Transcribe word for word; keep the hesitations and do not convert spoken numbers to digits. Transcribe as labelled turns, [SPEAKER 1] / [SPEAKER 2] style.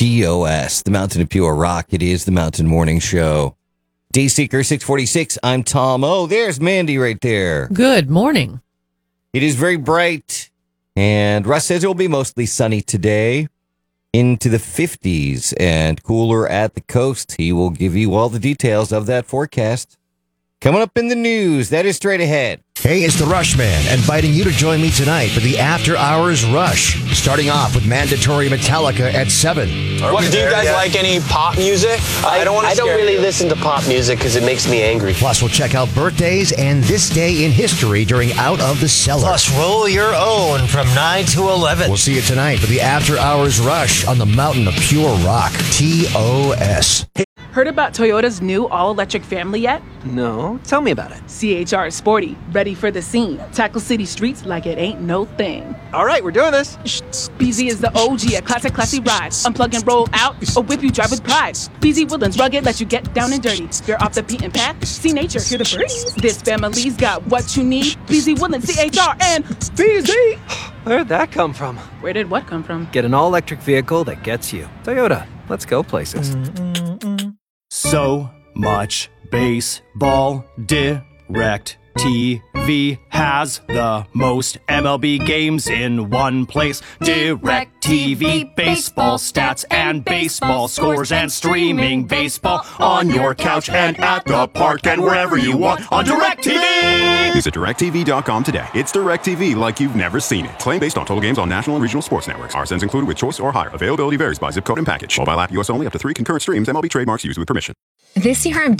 [SPEAKER 1] T O S, the Mountain of Pure Rock. It is the Mountain Morning Show. Dayseeker six forty-six, I'm Tom. Oh, there's Mandy right there.
[SPEAKER 2] Good morning.
[SPEAKER 1] It is very bright, and Russ says it will be mostly sunny today, into the fifties, and cooler at the coast. He will give you all the details of that forecast. Coming up in the news, that is straight ahead.
[SPEAKER 3] Hey, it's the Rush Man, inviting you to join me tonight for the After Hours Rush, starting off with mandatory Metallica at seven.
[SPEAKER 4] What, do you guys like any pop music? I don't want to
[SPEAKER 5] I don't really
[SPEAKER 4] you.
[SPEAKER 5] listen to pop music because it makes me angry.
[SPEAKER 3] Plus, we'll check out birthdays and this day in history during Out of the Cellar.
[SPEAKER 6] Plus, roll your own from nine to eleven.
[SPEAKER 3] We'll see you tonight for the After Hours Rush on the Mountain of Pure Rock, T O S.
[SPEAKER 7] Heard about Toyota's new all-electric family yet?
[SPEAKER 8] No, tell me about it.
[SPEAKER 7] C H R is sporty, ready for the scene. Tackle city streets like it ain't no thing.
[SPEAKER 8] All right, we're doing this.
[SPEAKER 7] B Z is the O G, a classic, classy ride. Unplug and roll out, or whip you drive with pride. B Z Woodlands rugged, let you get down and dirty. You're off the beaten path, see nature, hear the birds. This family's got what you need. B Z Woodlands, C H R, and B Z.
[SPEAKER 8] Where'd that come from?
[SPEAKER 7] Where did what come from?
[SPEAKER 8] Get an all-electric vehicle that gets you. Toyota, let's go places.
[SPEAKER 9] So much baseball. Direct T V has the most M L B games in one place. Direct T V, baseball stats and baseball scores and streaming baseball on your couch and at the park and wherever you want on Direct T V.
[SPEAKER 10] Visit direct t v dot com today. It's Direct T V like you've never seen it. Claim based on total games on national and regional sports networks. R S Ns included with choice or higher. Availability varies by zip code and package. Mobile app U S only, up to three concurrent streams. M L B trademarks used with permission.
[SPEAKER 11] This year I'm